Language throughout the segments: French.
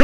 Go!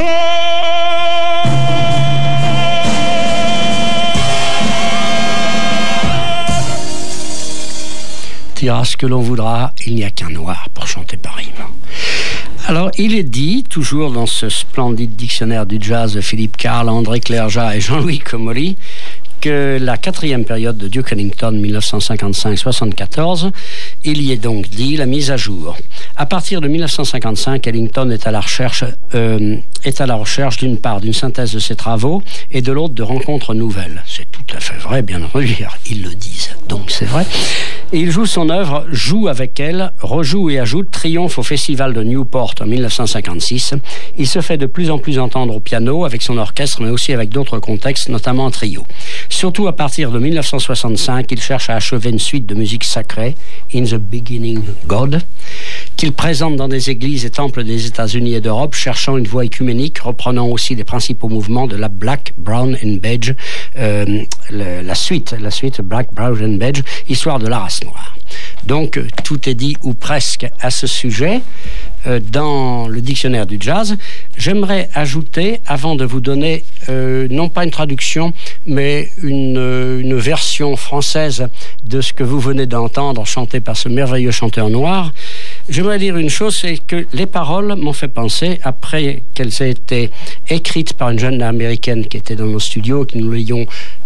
Dira ce que l'on voudra, il n'y a qu'un noir pour chanter Paris. Alors, il est dit, toujours dans ce splendide dictionnaire du jazz de Philippe Carle, André Clergeat et Jean-Louis Comolli, que la 4e période de Duke Ellington, 1955-74, il y est donc dit la mise à jour. À partir de 1955, Ellington est à la recherche d'une part d'une synthèse de ses travaux et de l'autre de rencontres nouvelles. C'est tout à fait vrai, bien entendu, ils le disent, donc c'est vrai. Et il joue son œuvre, joue avec elle, rejoue et ajoute, triomphe au Festival de Newport en 1956. Il se fait de plus en plus entendre au piano avec son orchestre, mais aussi avec d'autres contextes, notamment en trio. Surtout à partir de 1965, il cherche à achever une suite de musique sacrée, In the Beginning God, qu'il présente dans des églises et temples des États-Unis et d'Europe, cherchant une voix œcuménique, reprenant aussi les principaux mouvements de la Black, Brown and Beige, la suite Black, Brown and Beige, histoire de la race noire. Donc, tout est dit ou presque à ce sujet dans le dictionnaire du jazz. J'aimerais ajouter, avant de vous donner, non pas une traduction, mais une version française de ce que vous venez d'entendre chanté par ce merveilleux chanteur noir, j'aimerais dire une chose, c'est que les paroles m'ont fait penser, après qu'elles aient été écrites par une jeune américaine qui était dans nos studios, que nous les ayons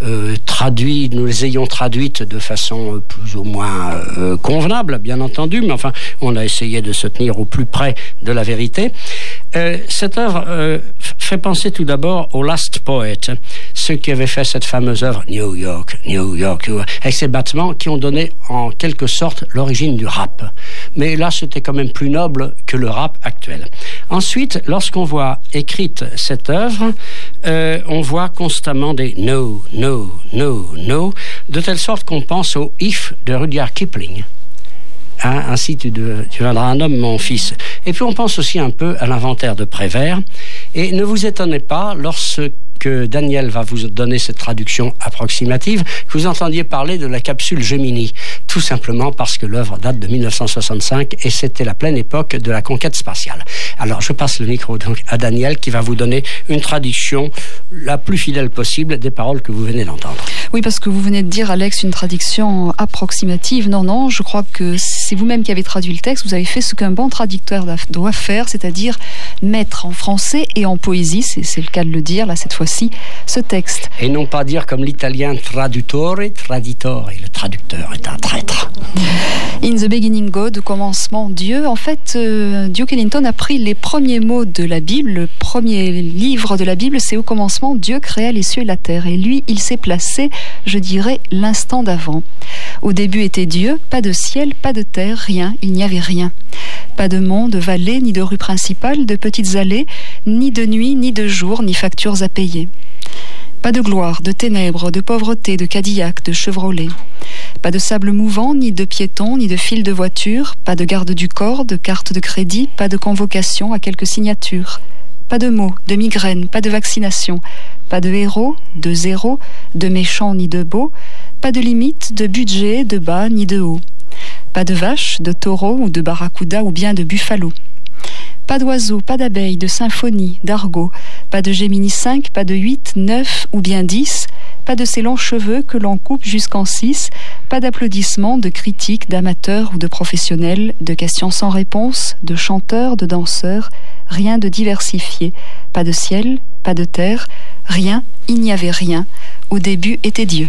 traduites de façon plus ou moins convenable, bien entendu, mais enfin, on a essayé de se tenir au plus près de la vérité. Cette œuvre fait penser tout d'abord au Last Poet, ceux qui avaient fait cette fameuse œuvre New York, avec ces battements qui ont donné en quelque sorte l'origine du rap. Mais là, c'était quand même plus noble que le rap actuel. Ensuite, lorsqu'on voit écrite cette œuvre, on voit constamment des no, no, no, no, de telle sorte qu'on pense au If de Rudyard Kipling. Ainsi tu deviendras un homme, mon fils. Et puis on pense aussi un peu à l'inventaire de Prévert. Et ne vous étonnez pas, lorsque Daniel va vous donner cette traduction approximative, que vous entendiez parler de la capsule Gemini, tout simplement parce que l'œuvre date de 1965 et c'était la pleine époque de la conquête spatiale. Alors je passe le micro donc à Daniel qui va vous donner une traduction la plus fidèle possible des paroles que vous venez d'entendre. Oui, parce que vous venez de dire, Alex, une traduction approximative. Non, je crois que c'est vous-même qui avez traduit le texte. Vous avez fait ce qu'un bon traducteur doit faire, c'est-à-dire mettre en français et en poésie, c'est le cas de le dire là cette fois-ci, ce texte. Et non pas dire comme l'italien traditore, le traducteur est un traître. In the beginning God, au commencement Dieu. En fait, Duke Ellington a pris les premiers mots de la Bible. Le premier livre de la Bible, c'est au commencement Dieu créa les cieux et la terre. Et lui, il s'est placé, je dirais, l'instant d'avant. Au début était Dieu, pas de ciel, pas de terre, rien, il n'y avait rien. Pas de monts, de vallées, ni de rues principales, de petites allées, ni de nuit, ni de jour, ni factures à payer. Pas de gloire, de ténèbres, de pauvreté, de Cadillac, de Chevrolet. Pas de sable mouvant, ni de piétons, ni de fils de voiture. Pas de garde du corps, de carte de crédit, pas de convocation à quelques signatures. Pas de mots, de migraine, pas de vaccination. Pas de héros, de zéro, de méchants ni de beaux. Pas de limite, de budget, de bas ni de haut. Pas de vache, de taureau ou de barracuda ou bien de buffalo. Pas d'oiseaux, pas d'abeilles, de symphonie, d'argot. Pas de Gémini 5, pas de 8, 9 ou bien 10. Pas de ces longs cheveux que l'on coupe jusqu'en 6. Pas d'applaudissements, de critiques, d'amateurs ou de professionnels, de questions sans réponse, de chanteurs, de danseurs. Rien de diversifié. Pas de ciel, pas de terre. Rien, il n'y avait rien. Au début était Dieu.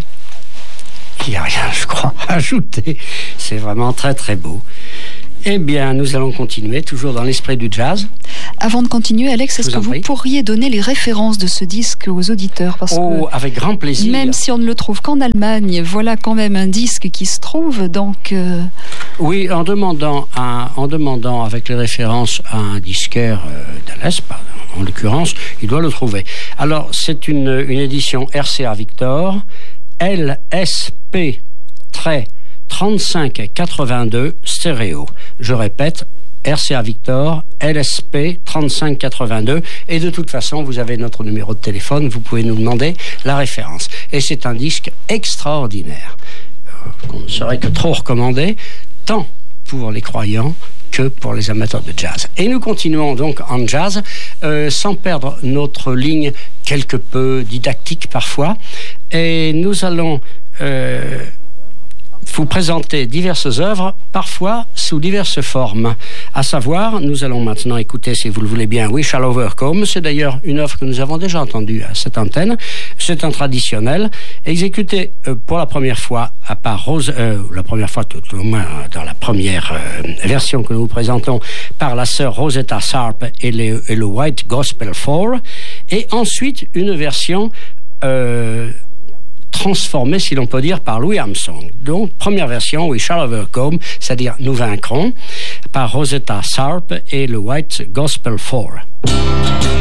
Il n'y a rien, je crois, à ajouter. C'est vraiment très très beau. Eh bien, nous allons continuer, toujours dans l'esprit du jazz. Avant de continuer, Alex, est-ce que vous pourriez donner les références de ce disque aux auditeurs ? Parce que avec grand plaisir. Même si on ne le trouve qu'en Allemagne, voilà quand même un disque qui se trouve, donc... Oui, en demandant avec les références à un disquaire d'Alès, en l'occurrence, il doit le trouver. Alors, c'est une édition RCA Victor, LSP-3582 stéréo. Je répète, RCA Victor, LSP 3582, et de toute façon vous avez notre numéro de téléphone, vous pouvez nous demander la référence. Et c'est un disque extraordinaire qu'on ne saurait que trop recommander, tant pour les croyants que pour les amateurs de jazz. Et nous continuons donc en jazz, sans perdre notre ligne quelque peu didactique parfois. Et nous allons vous présenter diverses œuvres, parfois sous diverses formes. À savoir, nous allons maintenant écouter, si vous le voulez bien, We Shall Overcome. C'est d'ailleurs une œuvre que nous avons déjà entendue à cette antenne. C'est un traditionnel, exécuté pour la première fois par Rose, la première fois tout au moins dans la première version que nous vous présentons, par la sœur Rosetta Tharpe et le White Gospel 4. Et ensuite, une version transformé, si l'on peut dire, par Louis Armstrong. Donc, première version, We Shall Overcome, c'est-à-dire Nous vaincrons, par Rosetta Tharpe et le White Gospel 4.